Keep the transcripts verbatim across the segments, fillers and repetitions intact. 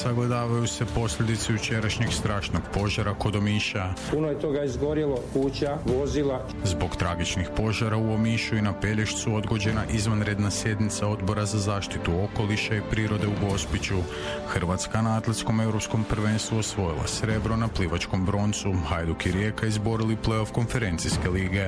sagledavaju se posljedice jučerašnjeg strašnog požara kod Omiša. Puno je toga izgorjelo, kuća, vozila. Zbog tragičnih požara u Omišu i na Pelješcu odgođena izvanredna sjednica Odbora za zaštitu okoliša i prirode u Gospiću. Hrvatska na atletskom europskom prvenstvu osvojila srebro, na plivačkom broncu Hajduk i Rijeka izborili play-off konferencijske lige.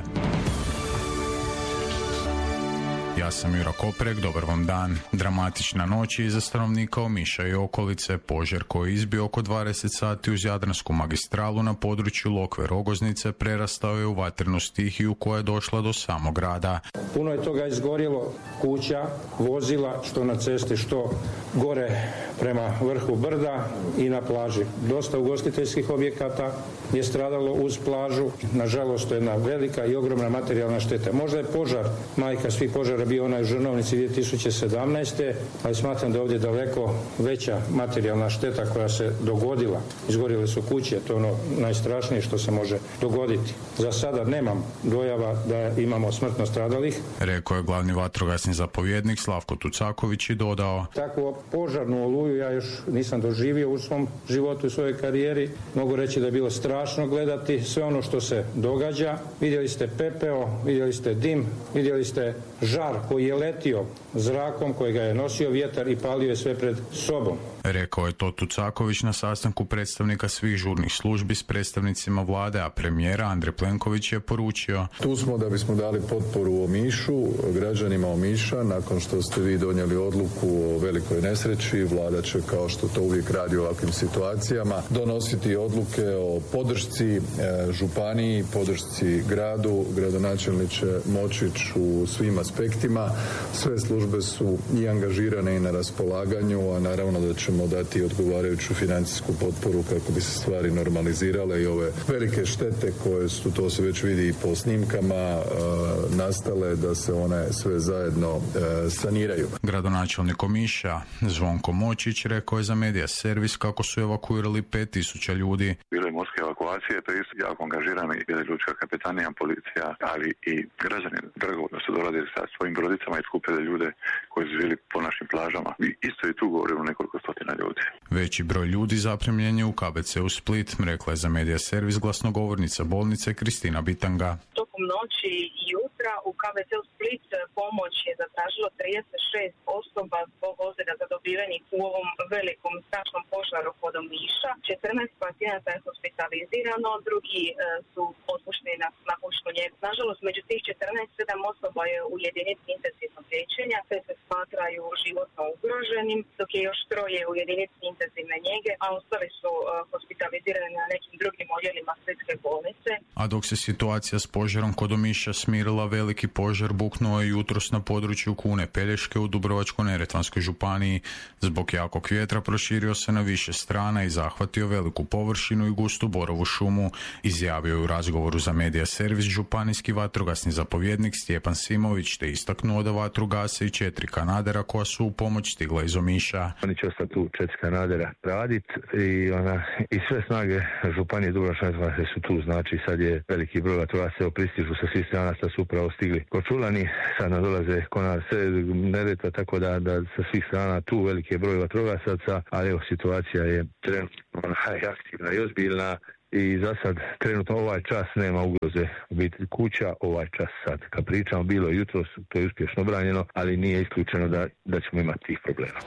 Ja sam Jura Koprek, dobar vam dan. Dramatična noć je iza stanovnika Omiša i okolice. Požar koji je izbio oko dvadeset sati uz Jadransku magistralu na području Lokve Rogoznice prerastao je u vatrenu stihiju koja je došla do samog grada. Puno je toga izgorjelo, kuća, vozila, što na cesti, što gore prema vrhu brda i na plaži. Dosta ugostiteljskih objekata je stradalo uz plažu. Nažalost, to je jedna velika i ogromna materijalna šteta. Možda je požar, majka svih požara, bio onaj u Žrnovnici dvije tisuće sedamnaeste. ali smatram da je ovdje daleko veća materijalna šteta koja se dogodila. Izgorjele su kuće, to je ono najstrašnije što se može dogoditi. Za sada nemam dojava da imamo smrtno stradalih. Rekao je glavni vatrogasni zapovjednik Slavko Tucaković i dodao: Takvu požarnu oluju ja još nisam doživio u svom životu i svojoj karijeri. Mogu reći da je bilo strašno gledati sve ono što se događa. Vidjeli ste pepeo, vidjeli ste dim, vidjeli ste žar koji je letio zrakom, koji ga je nosio vjetar i palio je sve pred sobom. Rekao je to Tucaković na sastanku predstavnika svih žurnih službi s predstavnicima vlade, a premijera Andrej Plenković je poručio: Tu smo da bismo dali potporu Omišu, građanima Omiša, nakon što ste vi donijeli odluku o velikoj nesreći. Vlada će, kao što to uvijek radi u ovakvim situacijama, donositi odluke o podršci županiji, podršci gradu. Gradonačelnik će Močić u svim aspektima. Sve službe su i angažirane i na raspolaganju, a naravno da ćemo dati odgovarajuću financijsku potporu kako bi se stvari normalizirale i ove velike štete koje su, to se već vidi i po snimkama, e, nastale, da se one sve zajedno e, saniraju. Gradonačelnik Omiša Zvonko Močić rekao je za Medija servis kako su evakuirali pet tisuća ljudi. Bile morske evakuacije, to je isto jako angažirani i lučka kapetanija, policija, ali i građani dragovoljno su dolazili sa svojim brodicama i skupili ljude koji su živjeli po našim plažama. I isto i tu govorimo nekoliko stotina ljudi. Veći broj ljudi zaprimljen je u K B C u Split, rekla je za Medija servis glasnogovornica bolnice Kristina Bitanga. Tokom noći i jutra u K B C u Split pomoć je zatražilo trideset šest osoba zbog ozljeda zadobivenih u ovom velikom strašnom požaru kod Omiša. četrnaest pacijenata je hospitalizirano, drugi e, su otpušteni na, na kućnu njegu. Nažalost, među tih četrnaest, sedam osoba je u jedinici intenzivnog liječenja, te se smatraju životno ugroženim, dok je još troje u jedinici intenzivne njege, a ostali su e, hospitalizirani na nekim drugim odjelima Splitske bolnice. A dok se situacija s požarom kod Omiša smirila, veliki požar buknuo je jutros na području Kune Pelješke u Dubrovačko-neretvanskoj županiji. Zbog jakog vjetra proširio se na više strana i zahvatio veliku površinu i gustu borovu šumu, izjavio je u razgovoru za Medija servis županijski vatrogasni zapovjednik Stjepan Simović, te istaknuo da vatru gase i četiri kanadera koja su u pomoć stigla iz Omiša. Oni će ostati tu četiri kanadera radit i, ona, i sve snage županije Dubrovačko-neretvanske su tu, znači sad je veliki broj vatrogasaca pristižu sa svih strana, sad su upravo stigli Korčulani, sad nam dolaze Konar, Neretva, tako da, da sa svih strana tu veliki broj vatrogasaca, ali evo situacija je trenutno aktivna i ozbiljna i za sad trenutno ovaj čas nema ugroze obitelji kuća, ovaj čas sad kad pričamo bilo jutros, to je uspješno branjeno, ali nije isključeno da, da ćemo imati tih problema.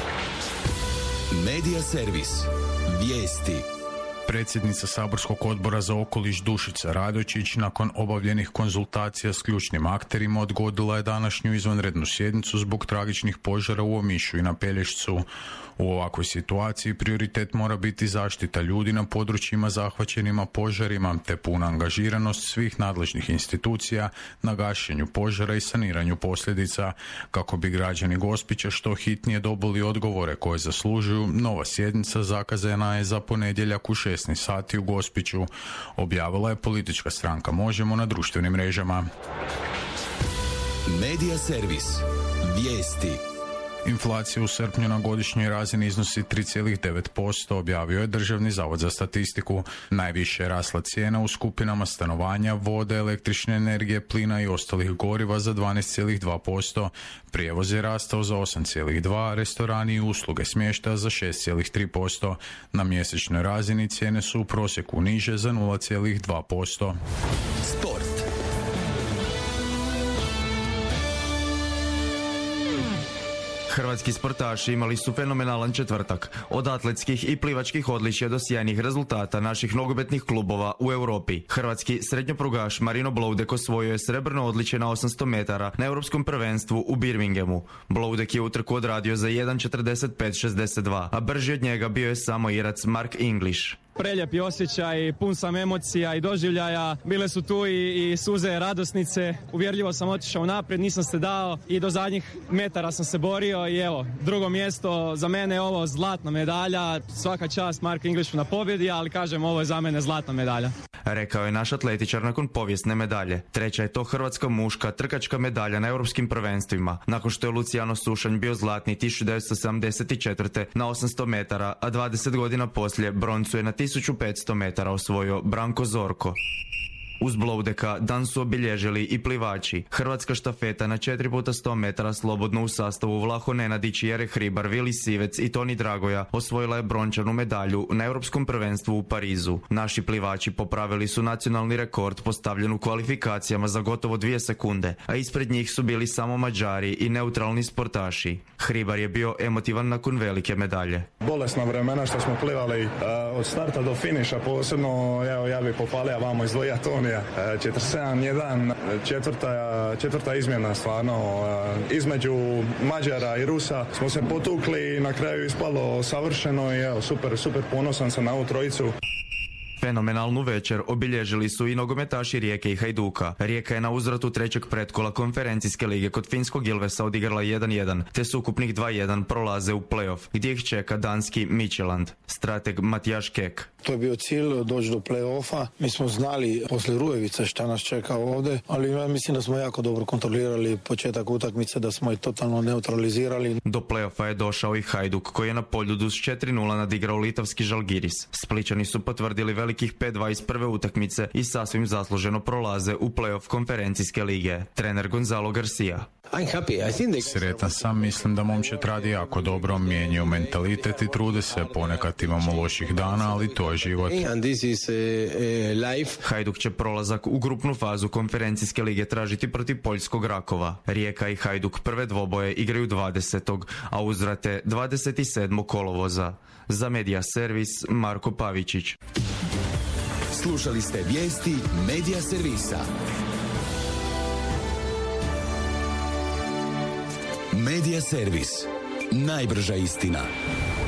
Medija servis. Vijesti. Predsjednica saborskog odbora za okoliš Dušica Radojčić nakon obavljenih konzultacija s ključnim akterima odgodila je današnju izvanrednu sjednicu zbog tragičnih požara u Omišu i na Pelješcu. U ovakvoj situaciji prioritet mora biti zaštita ljudi na područjima zahvaćenima požarima te puna angažiranost svih nadležnih institucija na gašenju požara i saniranju posljedica. Kako bi građani Gospića što hitnije dobili odgovore koje zaslužuju, nova sjednica zakazana je za ponedjeljak u šesnaest sati u Gospiću, objavila je politička stranka Možemo na društvenim mrežama. Medija servis. Vijesti. Inflacija u srpnju na godišnjoj razini iznosi tri zarez devet posto, objavio je Državni zavod za statistiku. Najviše je rasla cijena u skupinama stanovanja, vode, električne energije, plina i ostalih goriva za dvanaest zarez dva posto. Prijevoz je rastao za osam zarez dva posto, restorani i usluge smještaja za šest zarez tri posto. Na mjesečnoj razini cijene su u prosjeku niže za nula zarez dva posto. Sport. Hrvatski sportaši imali su fenomenalan četvrtak. Od atletskih i plivačkih odličja do sjajnih rezultata naših nogometnih klubova u Europi. Hrvatski srednjoprugaš Marino Bloudek osvojio je srebrno odličje na osamsto metara na Europskom prvenstvu u Birminghamu. Bloudek je utrku odradio za jedan četrdeset pet šezdeset dva, a brži od njega bio je samo Irac Mark English. Preljepi osjećaj, pun sam emocija i doživljaja. Bile su tu i, i suze radosnice. Uvjerljivo sam otišao naprijed, nisam se dao i do zadnjih metara sam se borio i evo, drugo mjesto za mene je ovo zlatna medalja. Svaka čast Mark Englishu na pobjedi, ali kažem, ovo je za mene zlatna medalja. Rekao je naš atletičar nakon povijesne medalje. Treća je to hrvatska muška trkačka medalja na europskim prvenstvima, nakon što je Luciano Sušanj bio zlatni tisuću devetsto sedamdeset četvrte na osamsto metara, a dvadeset godina poslije broncu je na tisuću petsto metara osvojio Branko Zorko. Uz Bloudeka dan su obilježili i plivači. Hrvatska štafeta na četiri puta sto metara slobodno u sastavu Vlaho Nenadić, Jere Hribar, Vili Sivec i Toni Dragoja osvojila je brončanu medalju na Europskom prvenstvu u Parizu. Naši plivači popravili su nacionalni rekord postavljen u kvalifikacijama za gotovo dvije sekunde, a ispred njih su bili samo Mađari i neutralni sportaši. Hribar je bio emotivan nakon velike medalje. Bolesna vremena što smo plivali uh, od starta do finiša, posebno evo, ja bih popalio vamo izdvojio Tonija. četrdeset sedam jedan, četvrta, četvrta izmjena stvarno. Između Mađara i Rusa smo se potukli i na kraju ispalo savršeno i evo, super, super ponosan sam na ovu trojicu. Fenomenalnu večer obilježili su i nogometaši Rijeke i Hajduka. Rijeka je na uzvratu trećeg pretkola konferencijske lige kod finskog Ilvesa odigrala jedan jedan, te s ukupnih dva jedan prolaze u play-off, gdje ih čeka danski Midtjylland. Strateg Matijaš Kek. To je bio cilj, doći do play-offa. Mi smo znali poslije Rujevice šta nas čeka ovdje, ali ja mislim da smo jako dobro kontrolirali početak utakmice, da smo je totalno neutralizirali. Do play-offa je došao i Hajduk, koji je na Poljudu s četiri nula nadigrao litavski Žalgiris. Splićani su potvrdili velikih pet dva iz prve utakmice i sasvim zasluženo prolaze u play-off konferencijske lige. Trener Gonzalo Garcia. Sretan sam, mislim da momčad radi jako dobro, mijenjaju mentalitet i trude se, ponekad imamo loših dana, ali to je život. Hajduk će prolazak u grupnu fazu konferencijske lige tražiti protiv poljskog Rakova. Rijeka i Hajduk prve dvoboje igraju dvadesetog, a uzvrate dvadeset sedmog kolovoza. Za Medija Servis, Marko Pavičić. Slušali ste vijesti Medija Servisa. Medija Servis. Najbrža istina.